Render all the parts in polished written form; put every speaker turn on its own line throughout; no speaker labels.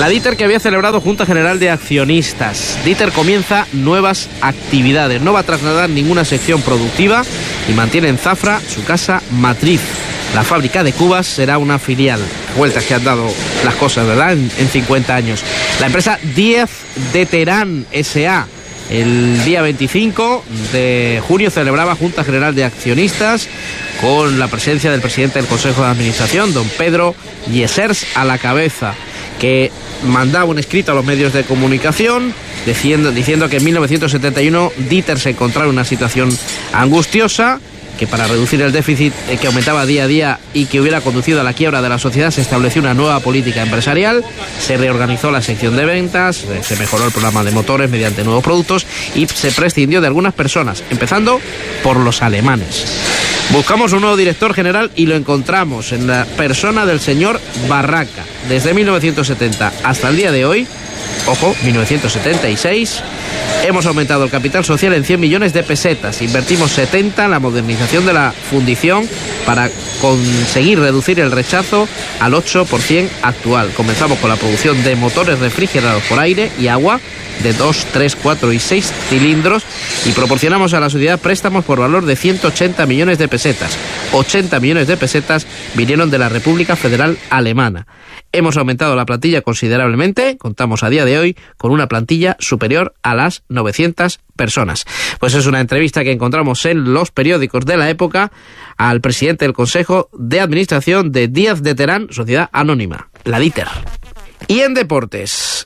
La Diter, que había celebrado Junta General de Accionistas. Diter comienza nuevas actividades. No va a trasladar ninguna sección productiva y mantiene en Zafra su casa matriz. La fábrica de cubas será una filial. Vueltas que han dado las cosas, ¿verdad? En 50 años. La empresa Díaz de Terán S.A. el día 25 de junio celebraba Junta General de Accionistas con la presencia del presidente del Consejo de Administración, don Pedro Yesers, a la cabeza, que mandaba un escrito a los medios de comunicación diciendo que en 1971 Diter se encontraba en una situación angustiosa, que para reducir el déficit que aumentaba día a día y que hubiera conducido a la quiebra de la sociedad se estableció una nueva política empresarial, se reorganizó la sección de ventas, se mejoró el programa de motores mediante nuevos productos y se prescindió de algunas personas, empezando por los alemanes. Buscamos un nuevo director general y lo encontramos en la persona del señor Barraca. Desde 1970 hasta el día de hoy, ojo, 1976, hemos aumentado el capital social en 100 millones de pesetas. Invertimos 70 en la modernización de la fundición para conseguir reducir el rechazo al 8% actual. Comenzamos con la producción de motores refrigerados por aire y agua de 2, 3, 4 y 6 cilindros y proporcionamos a la sociedad préstamos por valor de 180 millones de pesetas. 80 millones de pesetas vinieron de la República Federal Alemana. Hemos aumentado la plantilla considerablemente, contamos a día de hoy con una plantilla superior a las 900 personas. Pues es una entrevista que encontramos en los periódicos de la época al presidente del Consejo de Administración de Díaz de Terán, Sociedad Anónima, la Diter. Y en deportes...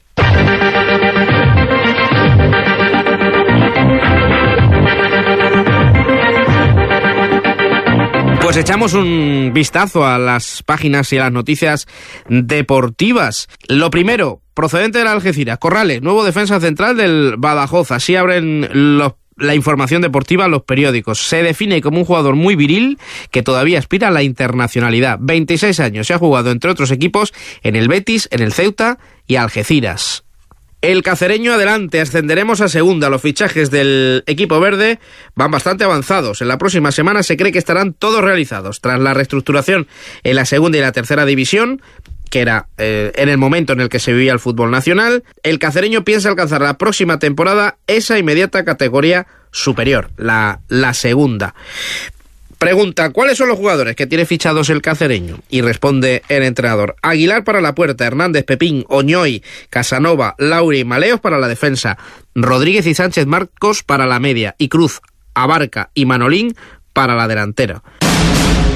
Pues echamos un vistazo a las páginas y a las noticias deportivas. Lo primero, procedente de la Algeciras, Corrales, nuevo defensa central del Badajoz. Así abren la información deportiva los periódicos. Se define como un jugador muy viril que todavía aspira a la internacionalidad. 26 años, se ha jugado entre otros equipos en el Betis, en el Ceuta y Algeciras. El cacereño adelante, ascenderemos a segunda. Los fichajes del equipo verde van bastante avanzados. En la próxima semana se cree que estarán todos realizados. Tras la reestructuración en la segunda y la tercera división, que era en el momento en el que se vivía el fútbol nacional, el cacereño piensa alcanzar la próxima temporada esa inmediata categoría superior, la segunda. Pregunta, ¿cuáles son los jugadores que tiene fichados el cacereño? Y responde el entrenador: Aguilar para la puerta, Hernández, Pepín, Oñoy, Casanova, Lauri y Maleos para la defensa, Rodríguez y Sánchez Marcos para la media y Cruz, Abarca y Manolín para la delantera.